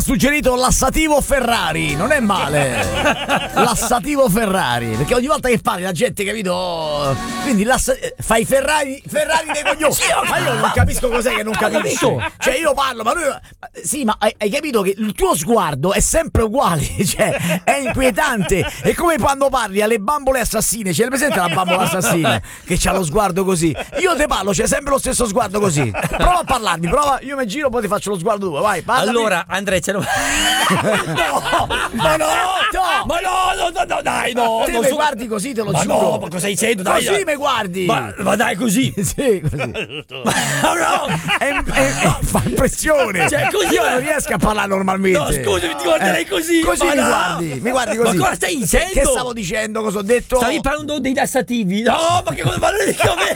Suggerito lassativo Ferrari, non è male. Lassativo Ferrari, perché ogni volta che parli la gente, capito? Quindi fai Ferrari dei coglioni. Sì, ma io non capisco cos'è che non capisco. Cioè io parlo, ma lui. Sì, ma hai capito che il tuo sguardo è sempre uguale, cioè è inquietante. È come quando parli alle bambole assassine, c'è presente la bambola assassina che c'ha lo sguardo così. Io te parlo, c'è sempre lo stesso sguardo così. Prova a parlarmi, prova, io mi giro, poi ti faccio lo sguardo tuo, vai, parlami. Allora, Andrea, no, dai, no. Te mi guardi così, te lo giuro. No, ma cosa stai dicendo? Dai, così mi guardi. Ma dai, così. Sì, così. Fa impressione. Cioè, così io non riesco a parlare normalmente. No, scusami, ti guarderei così. Così mi guardi così. Ma cosa stai dicendo? Che stavo dicendo? Cosa ho detto? Stavi parlando dei lassativi. No, ma che cosa parli di come?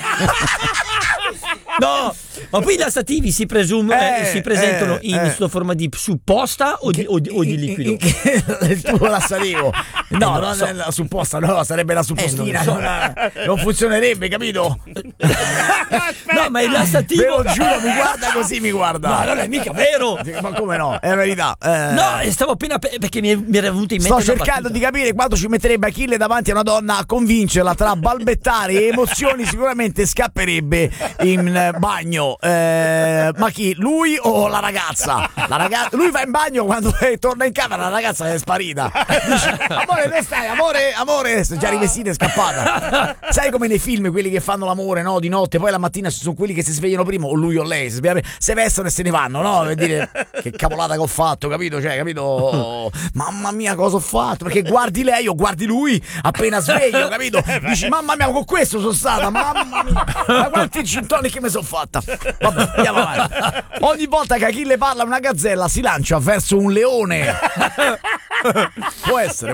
No, ma poi i lassativi si presentano in sotto forma di supposta o di liquido? Il tuo lassativo. No, non è la supposta, no, sarebbe la suppostina. Non funzionerebbe, capito? No, ma il lassativo. Ve lo giuro, mi guarda così, mi guarda. Ma non è mica vero. Ma come no? È la verità. No, stavo appena perché mi era venuto in mente. Sto cercando di capire quanto ci metterebbe Achille davanti a una donna a convincerla tra balbettare e emozioni. Sicuramente scapperebbe in bagno. Ma chi? Lui o la ragazza? Lui va in bagno quando torna in camera, la ragazza è sparita. Dice, amore, dove stai? Amore, sei già rivestita e scappata. Sai come nei film quelli che fanno l'amore, no? Di notte, poi la mattina ci sono quelli che si svegliano prima, o lui o lei, si vestono e se ne vanno, no? Per dire che cavolata che ho fatto, capito? Cioè, capito? Mamma mia, cosa ho fatto? Perché guardi lei o guardi lui appena sveglio, capito? Dici, mamma mia, con questo sono stata, mamma mia, ma quanti gintoni che mi sono fatta. Vabbè, andiamo avanti. Ogni volta che Achille parla una gazzella si lancia verso un leone. Può essere.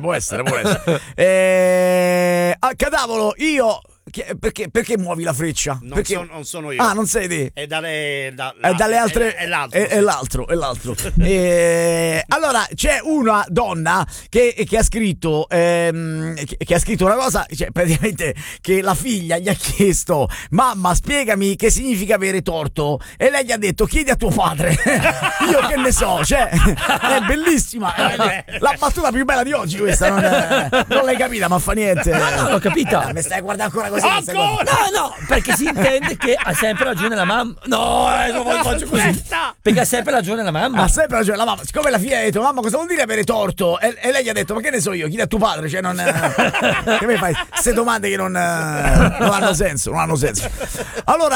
Cadavolo, io. Perché muovi la freccia? Non sono io. Ah, non sei te. È dalle altre. È l'altro. È l'altro. Allora c'è una donna che ha scritto una cosa, cioè praticamente che la figlia gli ha chiesto: mamma, spiegami che significa avere torto. E lei gli ha detto: chiedi a tuo padre. Io che ne so, cioè è bellissima. La battuta più bella di oggi questa. Non l'hai capita, ma fa niente. No, l'ho capita. Mi stai guardando ancora così? No, perché si intende che ha sempre ragione la mamma. No, non faccio così. Perché ha sempre ragione la mamma. Ha sempre ragione la mamma. Siccome la figlia ha detto: mamma, cosa vuol dire avere torto? E lei gli ha detto: ma che ne so io, chiedi a tuo padre. Cioè non. Che mi fai? Queste domande che non hanno senso. Allora,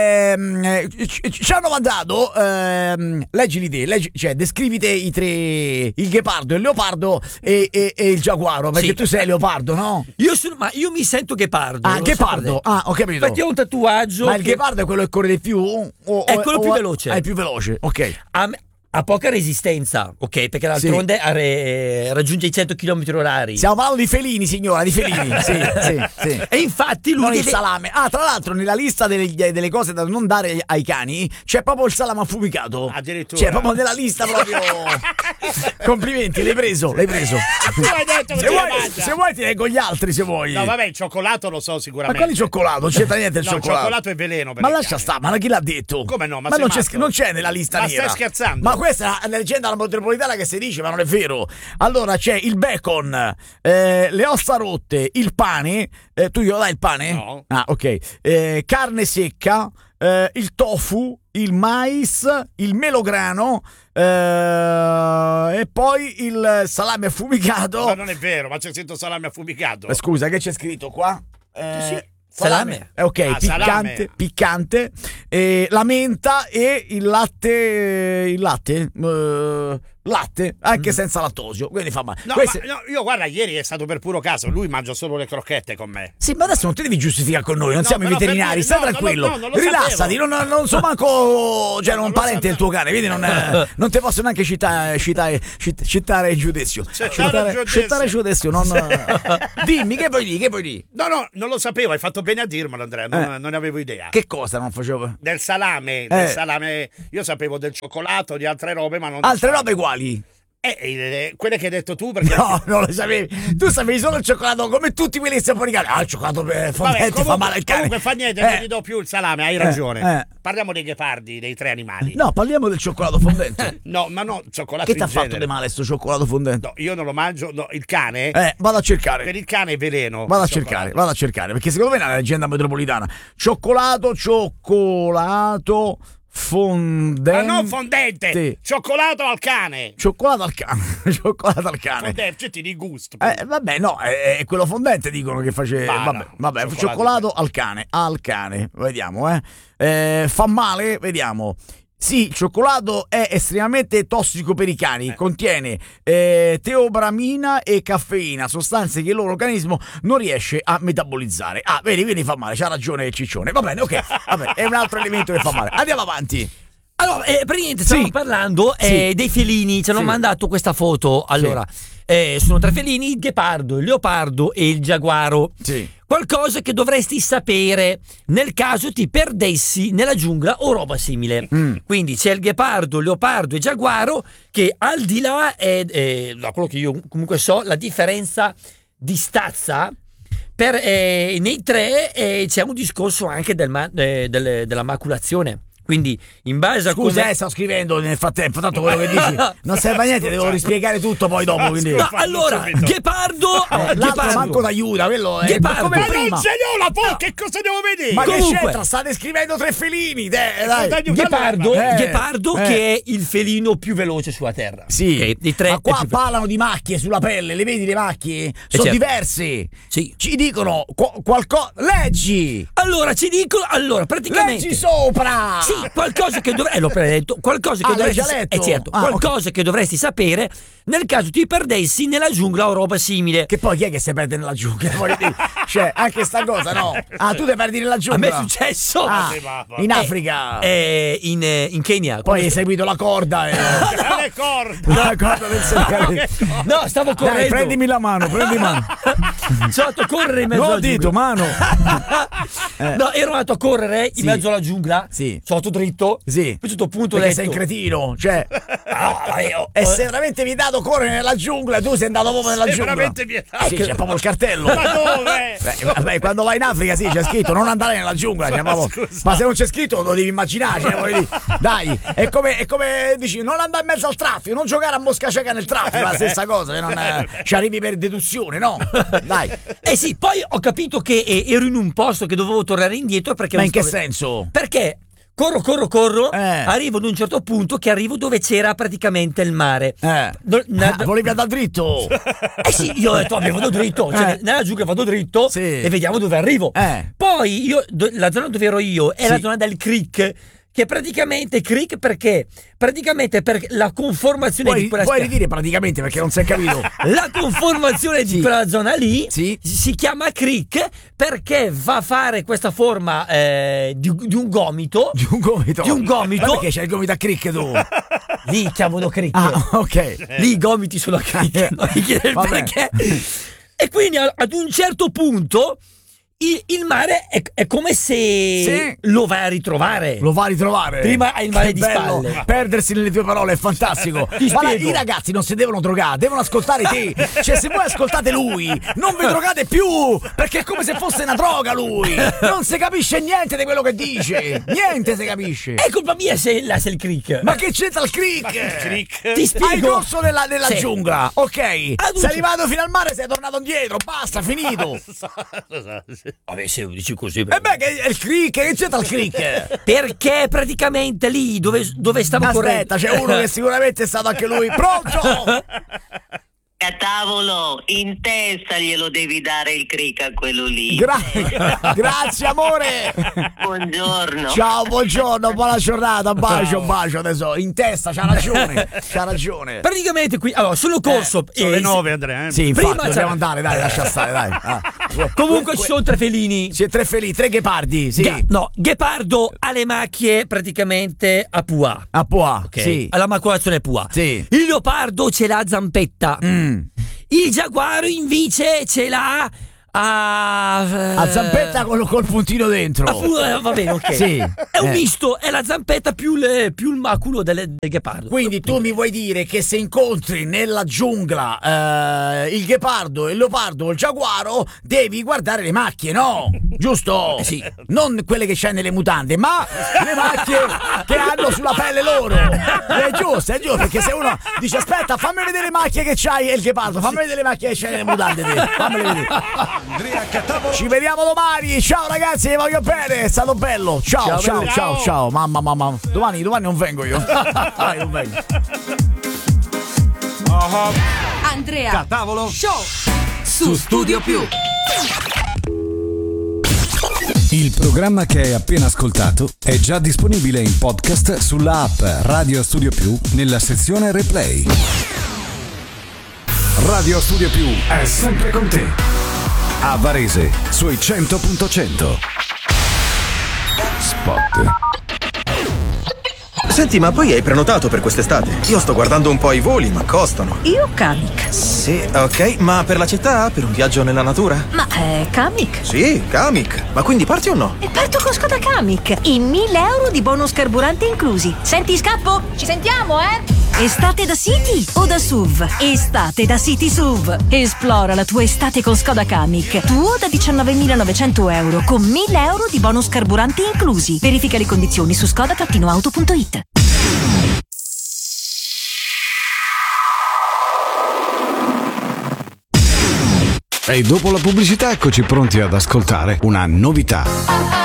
ci hanno mandato. Leggili te, cioè descrivi te i tre: il ghepardo, il leopardo e il giaguaro. Perché sì. Tu sei leopardo, no? Io mi sento ghepardo. Ah, ghepardo. Ah, ho capito. Perché ho un tatuaggio. Ma il ghepardo è quello che corre di più? È quello più veloce. È il più veloce, ok. Ha poca resistenza, ok? Perché d'altronde raggiunge i 100 km/h. Stiamo parlando di felini, signora, di felini. Sì. E infatti lui non il salame. Ah, tra l'altro nella lista delle cose da non dare ai cani c'è proprio il salame affumicato. Addirittura. C'è proprio nella lista proprio. Complimenti, l'hai preso. Tu hai detto che se vuoi ti leggo gli altri, se vuoi. No, vabbè, il cioccolato lo so sicuramente. Ma quali cioccolato? Non c'entra niente il cioccolato. Il cioccolato è veleno. Ma lascia stare, ma chi l'ha detto? Come no? Ma non c'è nella lista ma nera. stai scherzando? Ma questa è la leggenda metropolitana che si dice, ma non è vero. Allora c'è il bacon, le ossa rotte, il pane. Tu glielo dai il pane? No. Ah, ok. Carne secca, il tofu, il mais, il melograno e poi il salame affumicato. Ma non è vero, ma c'è scritto salame affumicato. Scusa, che c'è scritto qua? Sì. Salame. Ok, piccante, la menta e il latte anche senza lattosio, quindi fa male. No, io guarda, ieri è stato per puro caso, lui mangia solo le crocchette con me. Sì, ma adesso non ti devi giustificare con noi, non siamo i veterinari, stai tranquillo, non lo rilassati, non so manco, cioè non parente del tuo cane, quindi non ti posso neanche citare il giudizio. Citare il giudizio, dimmi che vuoi dire? No, non lo sapevo, hai fatto bene a dirmelo, Andrea, non ne avevo idea. Che cosa non facevo? Del salame, io sapevo del cioccolato, di altre robe, ma non altre robe quali? Quelle che hai detto tu, perché No, non lo sapevi. Tu sapevi solo il cioccolato, come tutti quelli che stiamo fuori cane. Il cioccolato fondente fa male al cane. Comunque fa niente, non ti do più il salame, hai ragione. eh. Parliamo dei ghepardi, dei 3 animali. No, parliamo del cioccolato fondente. No, ma no, cioccolato Che in ti ha fatto genere. di male sto cioccolato fondente? No, io non lo mangio, no, il cane. Vado a cercare. Per il cane è veleno. Vado a il cioccolato. cercare, perché secondo me è una leggenda metropolitana. Cioccolato fondente. Ma non fondente, Sì. cioccolato al cane. Cioccolato al cane. Cioccolato al cane. Fondente, cioè ti di gusto. Vabbè, no, è quello fondente, dicono che face. Ma Vabbè, no, vabbè, cioccolato cioccolato al cane. Vediamo, fa male, vediamo. Sì, il cioccolato è estremamente tossico per i cani, contiene teobramina e caffeina, sostanze che il loro organismo non riesce a metabolizzare. Ah, vedi, fa male, c'ha ragione Ciccione. Va bene, ok, vabbè, è un altro elemento che fa male. Andiamo avanti. Allora, praticamente stiamo parlando Sì. dei felini. Ci hanno Sì. mandato questa foto. Allora, sono 3 felini: il ghepardo, il leopardo e il giaguaro. Sì. Qualcosa che dovresti sapere nel caso ti perdessi nella giungla o roba simile. Quindi c'è il ghepardo, il leopardo e il giaguaro, che al di là da quello che io comunque so, la differenza di stazza nei 3 c'è un discorso anche della maculazione. Quindi in base a Scusa, sto scrivendo nel frattempo, tanto quello che dici non serve a niente, devo rispiegare tutto poi dopo. Quindi. No, allora, ghepardo, L'altro manco d'aiuta, quello è Ghepardo. come Ma prima. non ce l'ho la che cosa devo vedere? Ma Comunque. che c'entra? State scrivendo 3 felini, dai. Ghepardo, Eh. che è il felino più veloce sulla terra. Sì, Ok, dei 3 ma qua parlano di macchie sulla pelle, le vedi le macchie? Sono certo. diverse. Sì. Ci dicono qualcosa. Leggi! Allora ci dicono, praticamente Leggi sopra! sì, qualcosa che l'ho appena detto, qualcosa che Ah, l'hai dovresti già letto? certo, Ah, qualcosa che dovresti sapere nel caso ti perdessi nella giungla o roba simile. Che poi chi è che si perde nella giungla? Voglio dire, cioè, anche sta cosa, no? Ah, tu ti perdi nella A giungla? me è successo Ah, in Africa. in Kenya. Poi hai seguito la corda e... Le corde. La corda del segnale. No, stavo correndo. Dai, prendimi la mano, prendi mano. Sono andato a correre in mezzo No, alla dito, giungla. mano. No, ero andato a correre in Sì. mezzo alla giungla. Sì. Sono andato dritto. Sì. A un certo punto ho Perché detto sei un cretino, cioè io- è veramente vietato correre nella giungla e tu sei andato proprio nella È giungla. veramente vietato. Sì, c'è proprio il cartello. Ma dove? Vabbè, quando vai in Africa sì, c'è scritto non andare nella giungla, c'è proprio- scusa. ma se non c'è scritto lo devi immaginare, cioè, voglio dire. Dai, è come dici, non andare in mezzo al traffico, non giocare a mosca cieca nel traffico, è la stessa cosa, non ci arrivi per deduzione, no? Dai. sì, poi ho capito che ero in un posto che dovevo tornare indietro perché Ma non in che stavo- senso? Perché corro, Eh. arrivo ad un certo punto che arrivo dove c'era praticamente il mare. Volevi andare dritto. Sì, io ho detto vabbè, vado dritto, cioè, nella giungla vado dritto Sì. e vediamo dove arrivo. Poi la zona dove ero io è Sì. la zona del creek, che praticamente creek perché praticamente per la conformazione di quella Puoi ridire praticamente perché non si è capito. la conformazione di Sì. quella zona lì Sì. si chiama creek perché va a fare questa forma di un gomito. Di un gomito. Di un gomito. Ma perché c'è il gomito a crick tu? Lì chiamano creek. Ah, ok. Lì i gomiti sono a creek. Non mi chiede il Vabbè. perché. E quindi ad un certo punto il mare è come se Sì. lo vai a ritrovare. Lo va a ritrovare. Prima hai il mare Che di bello. spalle. Perdersi nelle tue parole è fantastico. Ti Ma spiego. i ragazzi non si devono drogare, devono ascoltare te. Cioè, se voi ascoltate lui, non vi drogate più. Perché è come se fosse una droga lui. Non si capisce niente di quello che dice. Niente si capisce. È colpa mia se il creek. Ma che c'entra il crick? Crick. Ti spiego. Hai corso nella Sì. giungla, ok. Ad un Sei arrivato fino al mare, sei tornato indietro, basta, finito. Vabbè, se lo dici così. E beh, che è il crick, che c'entra il crick? Perché praticamente lì dove stavo correndo. Aspetta, c'è uno che sicuramente è stato anche lui. Pronto? A tavolo, in testa glielo devi dare il crick a quello lì. Grazie amore. Buongiorno. Ciao, buongiorno, buona giornata. Bacio adesso. In testa, c'ha ragione. Praticamente qui, allora, sono corso. Sono le 9, Andrea. Sì, Prima infatti, dobbiamo c'era- andare, dai, lascia stare, dai. Ah. Comunque ci sono 3 felini. Siete 3 felini, 3 ghepardi, sì. Ghepardo ha le macchie praticamente a pua. A Poa, Ok? sì. Alla maculazione pua. Sì. Il leopardo ce l'ha a zampetta. Il giaguaro invece ce l'ha A zampetta col puntino dentro. Va bene, ok. Sì. È un misto, è la zampetta più il maculo del ghepardo. Quindi tu mi vuoi dire che se incontri nella giungla il ghepardo, il leopardo o il giaguaro, devi guardare le macchie, no? Giusto? Sì. Non quelle che c'hai nelle mutande, ma le macchie che hanno sulla pelle loro. È giusto, perché se uno dice aspetta, fammi vedere le macchie che c'hai e il ghepardo, fammi vedere le macchie che c'hai nelle mutande, fammele vedere. Ci vediamo domani. Ciao ragazzi, vi voglio bene, è stato bello. Ciao. Mamma. Domani non vengo io. Dai, non vengo. Andrea Catavolo Show su Studio Più. Il programma che hai appena ascoltato è già disponibile in podcast sulla app Radio Studio Più nella sezione Replay. Radio Studio Più è sempre con te. A Varese sui 100.100. Spot. Senti, ma poi hai prenotato per quest'estate? Io sto guardando un po' i voli, ma costano. Io Kamiq. Sì, ok, ma per la città? Per un viaggio nella natura? Ma Kamiq? Sì, Kamiq. Ma quindi parti o no? E parto con Skoda Kamiq. In 1.000 euro di bonus carburante inclusi. Senti, scappo? Ci sentiamo, Estate da City o da SUV? Estate da City SUV. Esplora la tua estate con Skoda Kamiq. Tuo da 19.900 euro con 1.000 euro di bonus carburante inclusi. Verifica le condizioni su skoda-auto.it. E dopo la pubblicità eccoci pronti ad ascoltare una novità.